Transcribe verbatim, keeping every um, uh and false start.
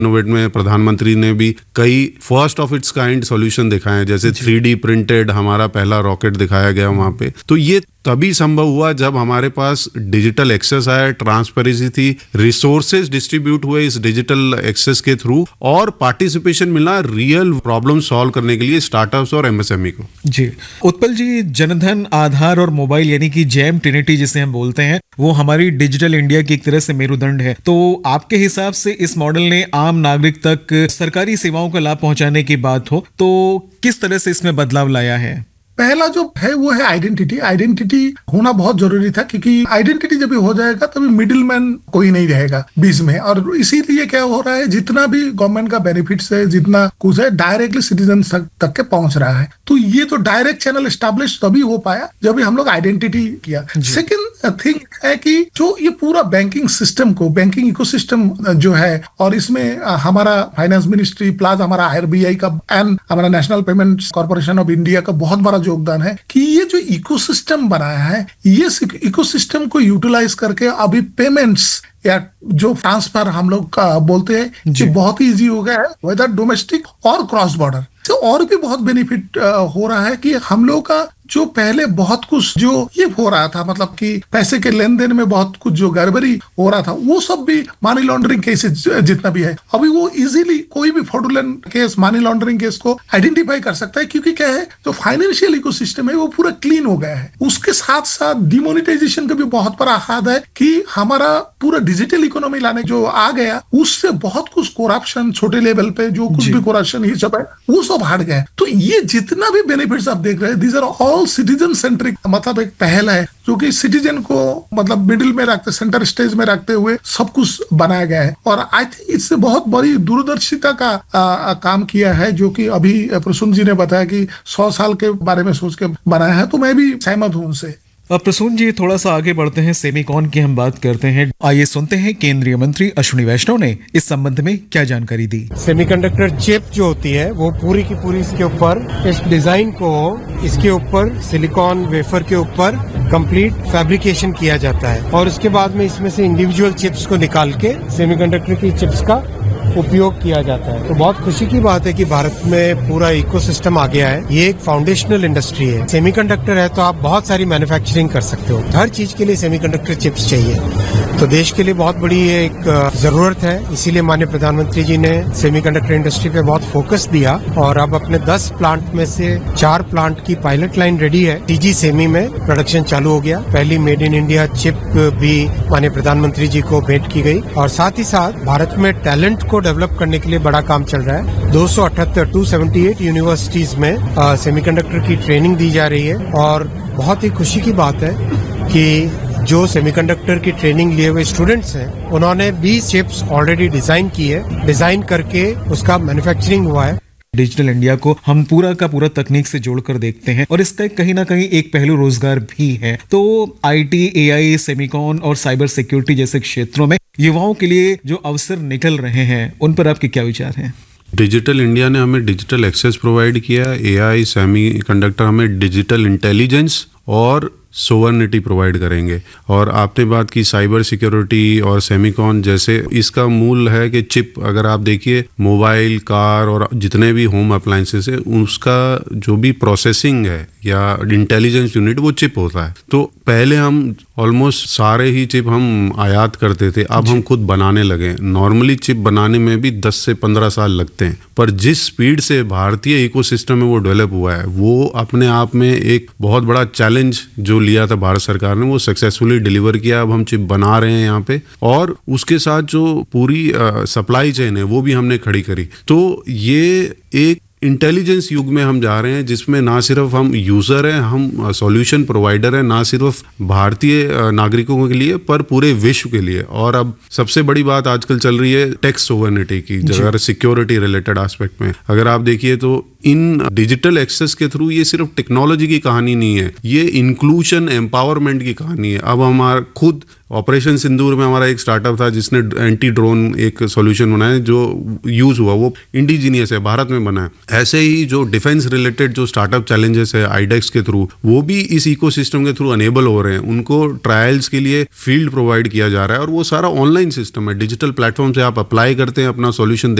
Innovate में प्रधानमंत्री ने भी कई first of its kind solution दिखाए हैं, जैसे थ्री डी प्रिंटेड हमारा पहला रॉकेट दिखाया गया वहां पे। तो ये तभी संभव हुआ जब हमारे पास डिजिटल एक्सेस आया, ट्रांसपेरेंसी थी, रिसोर्सेज डिस्ट्रीब्यूट हुए इस डिजिटल एक्सेस के थ्रू, और पार्टिसिपेशन मिला रियल प्रॉब्लम सॉल्व करने के लिए स्टार्टअप्स और एमएसएमई को। जी उत्पल जी, जनधन, आधार और मोबाइल यानी कि जैम ट्रिनिटी जिसे हम बोलते हैं, वो हमारी डिजिटल इंडिया की एक तरह से मेरुदंड है। तो आपके हिसाब से इस मॉडल ने आम नागरिक तक सरकारी सेवाओं का लाभ पहुंचाने की बात हो तो किस तरह से इसमें बदलाव लाया है? पहला जो है वो है आइडेंटिटी। आइडेंटिटी होना बहुत जरूरी था, क्योंकि आइडेंटिटी जब भी हो जाएगा तभी मिडिल मैन कोई नहीं रहेगा बीच में। और इसीलिए क्या हो रहा है, जितना भी गवर्नमेंट का बेनिफिट्स है, जितना कुछ है, डायरेक्टली सिटीजन तक के पहुंच रहा है। तो ये तो डायरेक्ट चैनल एस्टेब्लिश तभी हो पाया जब भी हम लोग आइडेंटिटी किया। सेकेंड थिंग है कि जो ये पूरा बैंकिंग सिस्टम को, बैंकिंग इकोसिस्टम जो है, और इसमें हमारा फाइनेंस मिनिस्ट्री प्लस हमारा आरबीआई का एंड हमारा national payments corporation of India का बहुत बड़ा योगदान है कि ये जो इकोसिस्टम बनाया है, ये इकोसिस्टम को यूटिलाइज करके अभी पेमेंट्स या जो ट्रांसफर हम लोग का बोलते हैं कि बहुत ही इजी हो गया है, वेदर डोमेस्टिक और क्रॉस बॉर्डर। तो और भी बहुत बेनिफिट हो रहा है कि हम लोग का जो पहले बहुत कुछ जो ये हो रहा था, मतलब कि पैसे के लेन देन में बहुत कुछ जो गड़बड़ी हो रहा था, वो सब भी मनी लॉन्ड्रिंग केसेस जितना भी है, अभी वो इजीली कोई भी fraudulent case, money laundering case को आइडेंटिफाई कर सकता है। क्योंकि क्या है, जो फाइनेंशियल इकोसिस्टम है वो पूरा क्लीन हो गया है। उसके साथ साथ डिमोनेटाइजेशन का भी बहुत बड़ा हाथ है कि हमारा पूरा डिजिटल इकोनॉमी लाने जो आ गया, उससे बहुत कुछ कोरप्शन छोटे लेवल पे जो कुछ भी कोरप्शन ये सब है वो सब हट गए। तो ये जितना भी बेनिफिट्स आप देख रहे हैं, these are all citizen centric, मतलब एक पहल है जो कि सिटीजन को मतलब मिडिल में रखते, सेंटर स्टेज में रखते हुए सब कुछ बनाया गया है। और आई थिंक इससे बहुत बड़ी दूरदर्शिता का आ, आ, काम किया है, जो कि अभी प्रसून जी ने बताया कि सौ साल के बारे में सोच के बनाया है। तो मैं भी सहमत हूं उनसे। अब प्रसून जी थोड़ा सा आगे बढ़ते हैं, सेमीकॉन की हम बात करते हैं। आइए सुनते हैं केंद्रीय मंत्री अश्विनी वैष्णव ने इस संबंध में क्या जानकारी दी। सेमीकंडक्टर चिप जो होती है वो पूरी की पूरी इसके ऊपर, इस डिजाइन को इसके ऊपर सिलिकॉन वेफर के ऊपर कंप्लीट फैब्रिकेशन किया जाता है, और उसके बाद में इसमें से इंडिविजुअल चिप्स को निकाल के सेमीकंडक्टर की चिप्स का उपयोग किया जाता है। तो बहुत खुशी की बात है कि भारत में पूरा इकोसिस्टम आ गया है। ये एक फाउंडेशनल इंडस्ट्री है। सेमीकंडक्टर है तो आप बहुत सारी मैन्युफैक्चरिंग कर सकते हो। हर चीज के लिए सेमीकंडक्टर चिप्स चाहिए, तो देश के लिए बहुत बड़ी एक जरूरत है। इसीलिए माननीय प्रधानमंत्री जी ने सेमीकंडक्टर इंडस्ट्री पे बहुत फोकस दिया, और अब अपने दस प्लांट में से चार प्लांट की पायलट लाइन रेडी है। टीजी सेमी में प्रोडक्शन चालू हो गया। पहली मेड इन इंडिया चिप भी माननीय प्रधानमंत्री जी को भेंट की गई, और साथ ही साथ भारत में टैलेंट को डेवलप करने के लिए बड़ा काम चल रहा है। दो सौ अठहत्तर टू सेवेंटी एट यूनिवर्सिटीज में सेमीकंडक्टर की ट्रेनिंग दी जा रही है, और बहुत ही खुशी की बात है कि जो सेमीकंडक्टर की ट्रेनिंग लिए हुए स्टूडेंट्स हैं, उन्होंने बीस चिप्स ऑलरेडी डिजाइन की है। डिजाइन करके उसका मैन्युफैक्चरिंग हुआ है। डिजिटल इंडिया को हम पूरा का पूरा तकनीक से जोड़कर देखते हैं, और इसका कहीं ना कहीं एक पहलू रोजगार भी है। तो आईटी, एआई, सेमीकॉन और साइबर सिक्योरिटी जैसे क्षेत्रों में युवाओं के लिए जो अवसर निकल रहे हैं, उन पर आपके क्या विचार हैं? डिजिटल इंडिया ने हमें डिजिटल एक्सेस प्रोवाइड किया, एआई, सेमी कंडक्टर हमें डिजिटल इंटेलिजेंस और सोवर्निटी प्रोवाइड करेंगे। और आपने बात की साइबर सिक्योरिटी और सेमीकॉन जैसे, इसका मूल है कि चिप, अगर आप देखिए मोबाइल, कार और जितने भी होम अप्लायंसेस है, उसका जो भी प्रोसेसिंग है या इंटेलिजेंस यूनिट, वो चिप होता है। तो पहले हम ऑलमोस्ट सारे ही चिप हम आयात करते थे, अब हम खुद बनाने लगे। नॉर्मली चिप बनाने में भी दस से पंद्रह साल लगते हैं, पर जिस स्पीड से भारतीय इकोसिस्टम में वो डेवलप हुआ है, वो अपने आप में एक बहुत बड़ा चैलेंज जो लिया था भारत सरकार ने, वो सक्सेसफुली डिलीवर किया। अब हम चिप बना रहे हैं यहाँ पे, और उसके साथ जो पूरी सप्लाई चेन है वो भी हमने खड़ी करी। तो ये एक इंटेलिजेंस युग में हम जा रहे हैं, जिसमें ना सिर्फ हम यूजर हैं, हम सॉल्यूशन प्रोवाइडर हैं, ना सिर्फ भारतीय नागरिकों के लिए पर पूरे विश्व के लिए। और अब सबसे बड़ी बात आजकल चल रही है टैक्स सोवर्निटी की, अगर सिक्योरिटी रिलेटेड एस्पेक्ट में अगर आप देखिए तो इन डिजिटल एक्सेस के थ्रू ये सिर्फ टेक्नोलॉजी की कहानी नहीं है, ये इंक्लूजन, एम्पावरमेंट की कहानी है। अब हमारा खुद ऑपरेशन सिंदूर में हमारा एक स्टार्टअप था जिसने एंटी ड्रोन एक सॉल्यूशन बनाया जो यूज हुआ, वो इंडिजीनियस है, भारत में बना है। ऐसे ही जो डिफेंस रिलेटेड जो स्टार्टअप चैलेंजेस है आईडेक्स के थ्रू, वो भी इस इकोसिस्टम के थ्रू अनेबल हो रहे हैं। उनको ट्रायल्स के लिए फील्ड प्रोवाइड किया जा रहा है और वो सारा ऑनलाइन सिस्टम है, डिजिटल प्लेटफॉर्म से आप अप्लाई करते हैं, अपना सॉल्यूशन